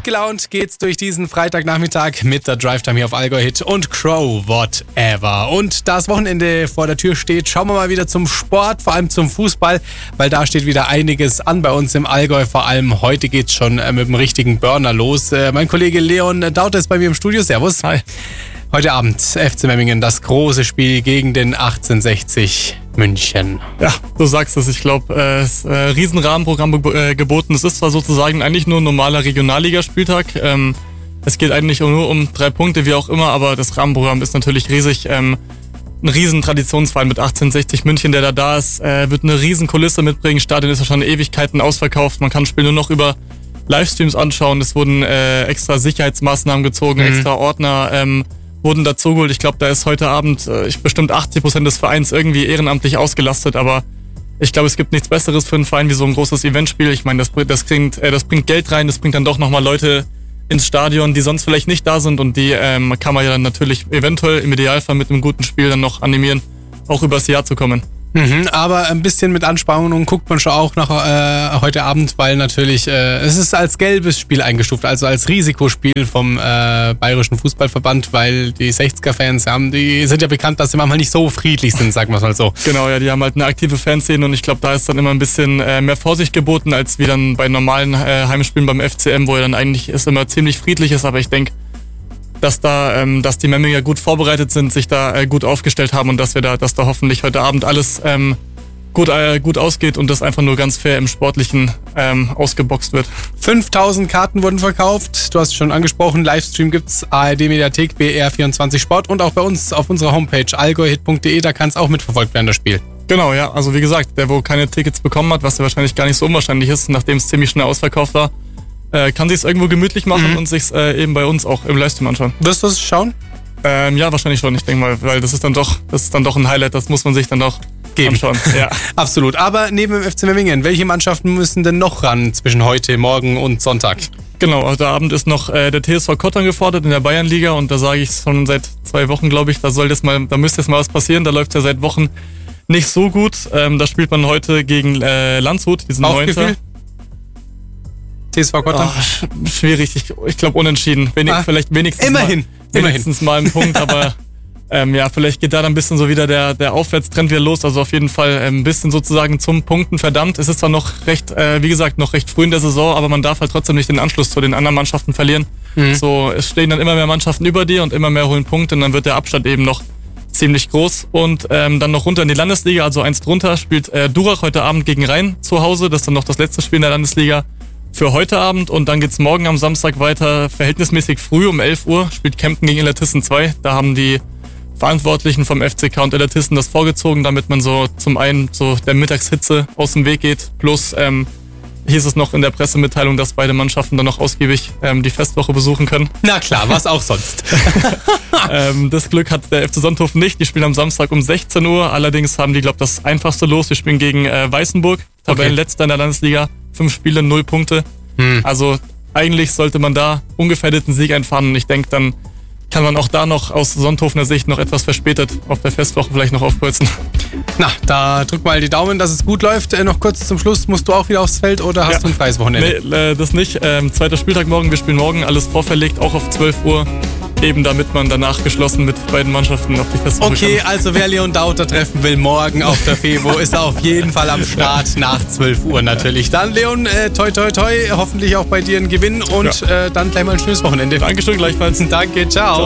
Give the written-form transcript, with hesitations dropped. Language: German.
Gut gelaunt geht's durch diesen Freitagnachmittag mit der Drive Time hier auf Allgäu Hit und Crow Whatever. Und da das Wochenende vor der Tür steht, schauen wir mal wieder zum Sport, vor allem zum Fußball, weil da steht wieder einiges an bei uns im Allgäu. Vor allem heute geht's schon mit dem richtigen Burner los. Mein Kollege Leon Dauter ist bei mir im Studio. Servus. Hi. Heute Abend FC Memmingen, das große Spiel gegen den 1860 München. Ja, du sagst es. Ich glaube, es ist ein Riesenrahmenprogramm geboten. Es ist zwar sozusagen eigentlich nur ein normaler Regionalligaspieltag. Es geht eigentlich nur um 3 Punkte, wie auch immer, aber das Rahmenprogramm ist natürlich riesig. Ein riesen Traditionsverein mit 1860 München, der da ist, wird eine riesen Kulisse mitbringen. Stadion ist ja schon Ewigkeiten ausverkauft. Man kann das Spiel nur noch über Livestreams anschauen. Es wurden extra Sicherheitsmaßnahmen gezogen, extra Ordner wurden dazugeholt. Ich glaube, da ist heute Abend bestimmt 80% des Vereins irgendwie ehrenamtlich ausgelastet, aber ich glaube, es gibt nichts Besseres für einen Verein wie so ein großes Eventspiel. Ich meine, das bringt Geld rein, das bringt dann doch nochmal Leute ins Stadion, die sonst vielleicht nicht da sind, und die kann man ja dann natürlich eventuell im Idealfall mit einem guten Spiel dann noch animieren, auch übers Jahr zu kommen. Aber ein bisschen mit Anspannung guckt man schon auch nach heute Abend, weil natürlich es ist als gelbes Spiel eingestuft, also als Risikospiel vom Bayerischen Fußballverband, weil die 60er-Fans die sind ja bekannt, dass sie manchmal nicht so friedlich sind, sagen wir es mal so. Genau, ja, die haben halt eine aktive Fanszene, und ich glaube, da ist dann immer ein bisschen mehr Vorsicht geboten, als wie dann bei normalen Heimspielen beim FCM, wo ja dann eigentlich es immer ziemlich friedlich ist, aber ich denke, dass die Memminger gut vorbereitet sind, sich da gut aufgestellt haben, und dass da hoffentlich heute Abend alles gut ausgeht und das einfach nur ganz fair im Sportlichen ausgeboxt wird. 5000 Karten wurden verkauft. Du hast es schon angesprochen, Livestream gibt's, ARD Mediathek, BR24 Sport und auch bei uns auf unserer Homepage allgäuhit.de, da kann es auch mitverfolgt werden, das Spiel. Genau, ja, also wie gesagt, der, wo keine Tickets bekommen hat, was ja wahrscheinlich gar nicht so unwahrscheinlich ist, nachdem es ziemlich schnell ausverkauft war, kann sich's irgendwo gemütlich machen und sich's eben bei uns auch im Livestream anschauen. Wirst du es schauen? Ja, wahrscheinlich schon, ich denke mal, weil das ist dann doch ein Highlight, das muss man sich dann doch anschauen. Ja. Absolut. Aber neben dem FC Memmingen, welche Mannschaften müssen denn noch ran zwischen heute, morgen und Sonntag? Genau, heute Abend ist noch der TSV Kottern gefordert in der Bayernliga, und da sage ich schon seit 2 Wochen, glaube ich, da müsste jetzt mal was passieren, da läuft ja seit Wochen nicht so gut. Da spielt man heute gegen Landshut, diesen 9. TSV Kottern? Schwierig, ich glaube unentschieden. Vielleicht wenigstens mal ein Punkt, aber vielleicht geht da dann ein bisschen so wieder der Aufwärtstrend wieder los. Also auf jeden Fall ein bisschen sozusagen zum Punkten verdammt. Es ist zwar noch recht früh in der Saison, aber man darf halt trotzdem nicht den Anschluss zu den anderen Mannschaften verlieren. So, es stehen dann immer mehr Mannschaften über dir und immer mehr holen Punkte, und dann wird der Abstand eben noch ziemlich groß. Und dann noch runter in die Landesliga, also 1 drunter, spielt Durach heute Abend gegen Rhein zu Hause. Das ist dann noch das letzte Spiel in der Landesliga für heute Abend, und dann geht's morgen am Samstag weiter, verhältnismäßig früh um 11 Uhr, spielt Kempten gegen Illertissen 2. Da haben die Verantwortlichen vom FCK und Illertissen das vorgezogen, damit man so zum einen so der Mittagshitze aus dem Weg geht. Plus hieß es noch in der Pressemitteilung, dass beide Mannschaften dann noch ausgiebig die Festwoche besuchen können. Na klar, was auch sonst. Das Glück hat der FC Sonthofen nicht. Die spielen am Samstag um 16 Uhr. Allerdings haben die, glaube ich, das einfachste Los. Die spielen gegen Weißenburg, Tabellenletzter in der Landesliga. 5 Spiele, 0 Punkte. Also eigentlich sollte man da ungefährdeten Sieg einfahren, und ich denke, dann kann man auch da noch aus Sonthofener Sicht noch etwas verspätet auf der Festwoche vielleicht noch aufkreuzen. Na, da drück mal die Daumen, dass es gut läuft. Noch kurz zum Schluss, musst du auch wieder aufs Feld oder hast du ein freies Wochenende? Nee, das nicht. 2. Spieltag morgen, wir spielen morgen, alles vorverlegt, auch auf 12 Uhr. Eben damit man danach geschlossen mit beiden Mannschaften auf die Festwoche Okay, kann. also wer Leon Dauter treffen will, morgen auf der FEWO, ist er auf jeden Fall am Start nach 12 Uhr natürlich. Dann Leon, toi toi toi, hoffentlich auch bei dir ein Gewinn, und dann gleich mal ein schönes Wochenende. Dankeschön, gleichfalls. Danke, ciao.